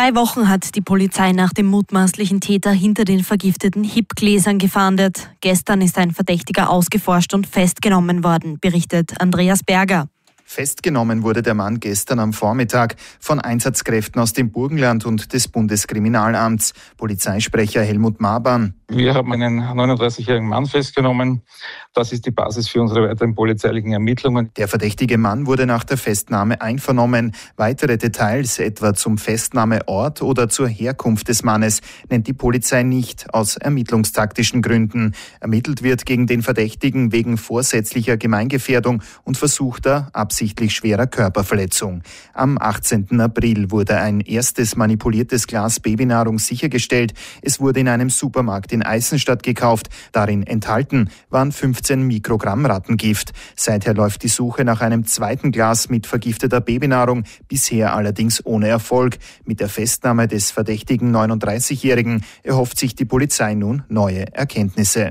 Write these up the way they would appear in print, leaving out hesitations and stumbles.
3 Wochen hat die Polizei nach dem mutmaßlichen Täter hinter den vergifteten Hip-Gläsern gefahndet. Gestern ist ein Verdächtiger ausgeforscht und festgenommen worden, berichtet Andreas Berger. Festgenommen wurde der Mann gestern am Vormittag von Einsatzkräften aus dem Burgenland und des Bundeskriminalamts. Polizeisprecher Helmut Mabern. Wir haben einen 39-jährigen Mann festgenommen. Das ist die Basis für unsere weiteren polizeilichen Ermittlungen. Der verdächtige Mann wurde nach der Festnahme einvernommen. Weitere Details, etwa zum Festnahmeort oder zur Herkunft des Mannes, nennt die Polizei nicht, aus ermittlungstaktischen Gründen. Ermittelt wird gegen den Verdächtigen wegen vorsätzlicher Gemeingefährdung und versuchter, absichtlich schwerer Körperverletzung. Am 18. April wurde ein erstes manipuliertes Glas Babynahrung sichergestellt. Es wurde in einem Supermarkt in Eisenstadt gekauft. Darin enthalten waren 15 Mikrogramm Rattengift. Seither läuft die Suche nach einem zweiten Glas mit vergifteter Babynahrung, bisher allerdings ohne Erfolg. Mit der Festnahme des verdächtigen 39-Jährigen erhofft sich die Polizei nun neue Erkenntnisse.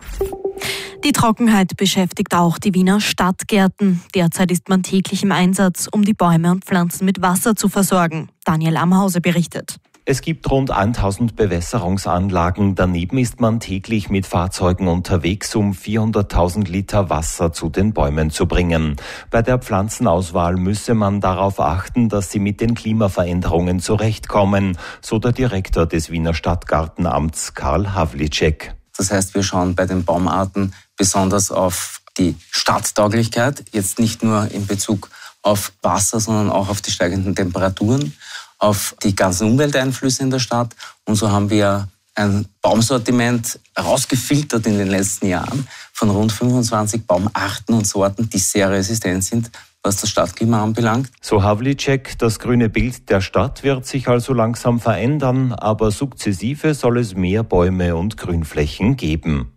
Die Trockenheit beschäftigt auch die Wiener Stadtgärten. Derzeit ist man täglich im Einsatz, um die Bäume und Pflanzen mit Wasser zu versorgen. Daniel Amhause berichtet. Es gibt rund 1000 Bewässerungsanlagen. Daneben ist man täglich mit Fahrzeugen unterwegs, um 400.000 Liter Wasser zu den Bäumen zu bringen. Bei der Pflanzenauswahl müsse man darauf achten, dass sie mit den Klimaveränderungen zurechtkommen, so der Direktor des Wiener Stadtgartenamts Karl Havlicek. Das heißt, wir schauen bei den Baumarten besonders auf die Stadttauglichkeit, jetzt nicht nur in Bezug auf Wasser, sondern auch auf die steigenden Temperaturen, auf die ganzen Umwelteinflüsse in der Stadt. Und so haben wir ein Baumsortiment herausgefiltert in den letzten Jahren von rund 25 Baumarten und Sorten, die sehr resistent sind, was das Stadtklima anbelangt. So Havlicek, das grüne Bild der Stadt wird sich also langsam verändern, aber sukzessive soll es mehr Bäume und Grünflächen geben.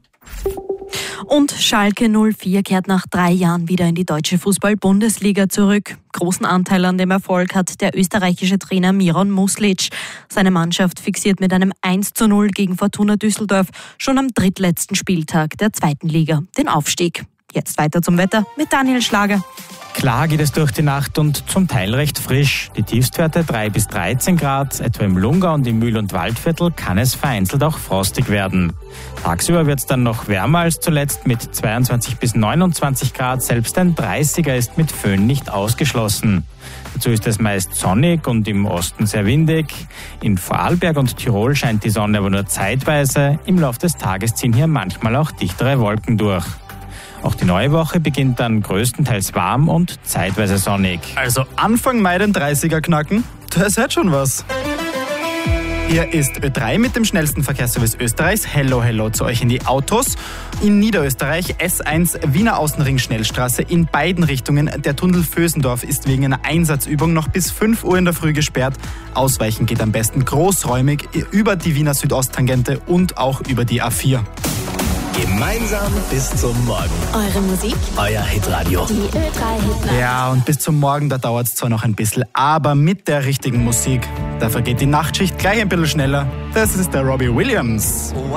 Und Schalke 04 kehrt nach 3 Jahren wieder in die deutsche Fußball-Bundesliga zurück. Großen Anteil an dem Erfolg hat der österreichische Trainer Miron Muslic. Seine Mannschaft fixiert mit einem 1:0 gegen Fortuna Düsseldorf schon am drittletzten Spieltag der 2. Liga den Aufstieg. Jetzt weiter zum Wetter mit Daniel Schlager. Klar geht es durch die Nacht und zum Teil recht frisch. Die Tiefstwerte 3 bis 13 Grad, etwa im Lungau und im Mühl- und Waldviertel kann es vereinzelt auch frostig werden. Tagsüber wird es dann noch wärmer als zuletzt mit 22 bis 29 Grad. Selbst ein 30er ist mit Föhn nicht ausgeschlossen. Dazu ist es meist sonnig und im Osten sehr windig. In Vorarlberg und Tirol scheint die Sonne aber nur zeitweise. Im Laufe des Tages ziehen hier manchmal auch dichtere Wolken durch. Auch die neue Woche beginnt dann größtenteils warm und zeitweise sonnig. Also Anfang Mai den 30er knacken, da ist halt schon was. Hier ist Ö3 mit dem schnellsten Verkehrsservice Österreichs. Hello, hello zu euch in die Autos. In Niederösterreich S1 Wiener Außenring Schnellstraße in beiden Richtungen. Der Tunnel Vösendorf ist wegen einer Einsatzübung noch bis 5 Uhr in der Früh gesperrt. Ausweichen geht am besten großräumig über die Wiener Südosttangente und auch über die A4. Gemeinsam bis zum Morgen. Eure Musik, euer Hitradio. Die Ö3-Hitnacht. Ja, und bis zum Morgen, da dauert es zwar noch ein bisschen, aber mit der richtigen Musik, da vergeht die Nachtschicht gleich ein bisschen schneller. Das ist der Robbie Williams.